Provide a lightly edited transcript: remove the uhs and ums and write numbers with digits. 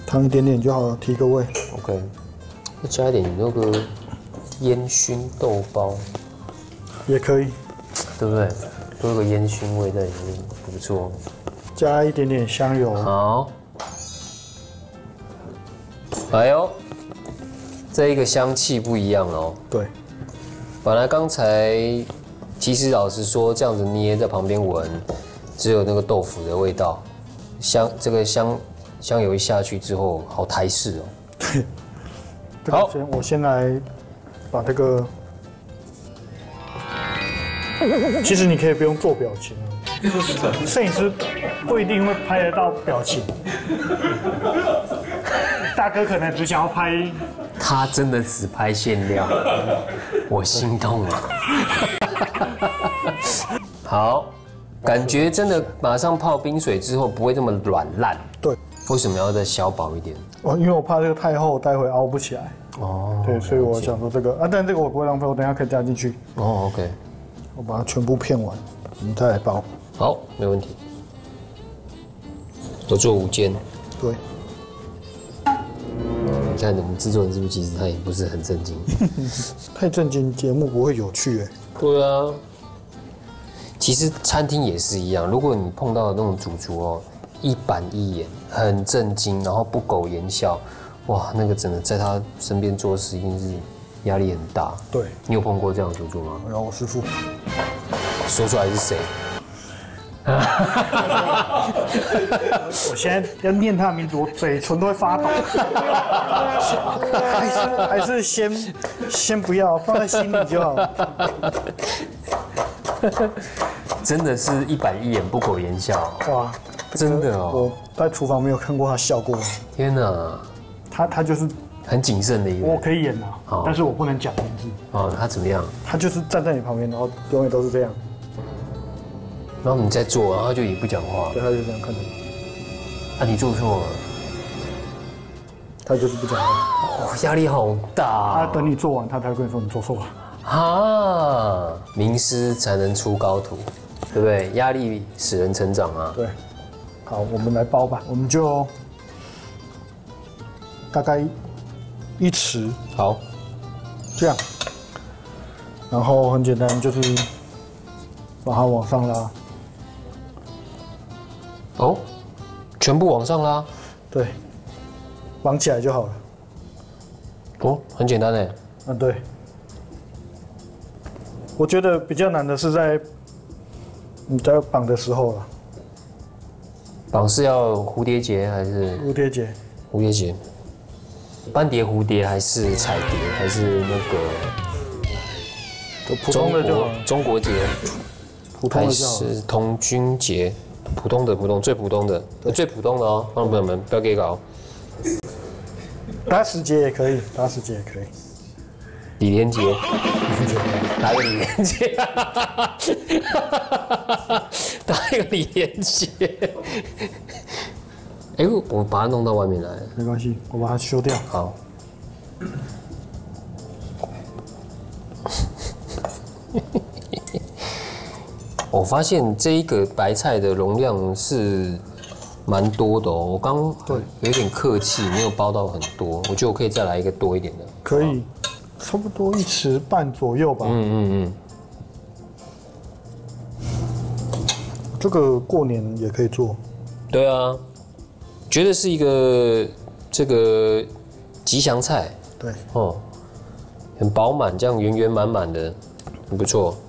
糖一点点就好了，提个味。 OK， 再加一点那个烟熏豆包， 也可以， 对不对？多个烟熏味在里面，不错。 加一点点香油。 好，哎呦，这一个香气不一样哦。 对， 本来刚才其实老实说，这样子捏在旁边闻，只有那个豆腐的味道，这个香油一下去之后，好台式哦。 对，好，我先来把这个，其实你可以不用做表情啊，摄影师不一定会拍得到表情，大哥可能只想要拍。 他真的只拍馅料，我心痛了。好，感觉真的马上泡冰水之后不会这么软烂。 对， 为什么要再削薄一点？ 因为我怕这个太厚，待会凹不起来。 哦， 对，所以我想说这个但这个我不会浪费，我等一下可以加进去。 哦 ，OK， 我把它全部片完，我们再来包。 好，没问题。我做5间。 对。 你看我们制作人是不是其实他也不是很正经？ 太正经，节目不会有趣哎。 对啊。其实餐厅也是一样，如果你碰到的那种主厨哦，一板一眼，很正经，然后不苟言笑，哇，那个真的在他身边做事一定是压力很大。 对。 你有碰过这样的主厨吗？ 然后我师傅。 说出来是谁？ 我现在要念他的名字，我嘴唇都会发抖。还是先不要，放在心里就好。 真的是一板一眼，不苟言笑。 哇， 真的哦！ 我在厨房没有看过他笑过。 天哪！ 他就是很谨慎的一个人。 我可以演啊，但是我不能讲名字。 哦，他怎么样？ 他就是站在你旁边，然后永远都是这样。 然后你在做，然后他就也不讲话。 对，他就这样看着你。 啊，你做错了。 他就是不讲话。 哦，压力好大。 他等你做完，他才会跟你说你做错了。 啊，名师才能出高徒，对不对？压力使人成长啊。 对。好，我们来包吧，我们就大概1匙。 好。 这样。然后很简单，就是把它往上拉。 哦，全部往上拉。 对，绑起来就好了。 哦，很简单哎。 对。我觉得比较难的是在你在绑的时候了。 绑是要蝴蝶结还是？ 蝴蝶结。 蝴蝶结。斑蝶蝴蝶还是彩蝶还是那个？ 普通的就好了。 中国结。 普通的就好了。 还是童军结。普通的，最普通的，最普通的哦，观众朋友们不要给搞。 打死结也可以，打死结也可以。 李连杰，打一个李连杰，打一个李连杰。哎，我把它弄到外面来， 没关系，我把它修掉。 好。我发现这一个白菜的容量是蛮多的哦，我刚有点客气，没有包到很多，我觉得我可以再来一个多一点的。 可以，差不多1匙半左右吧。这个过年也可以做。对啊，觉得是一个这个吉祥菜。 对。 哦，很饱满，这样圆圆满满的，很不错。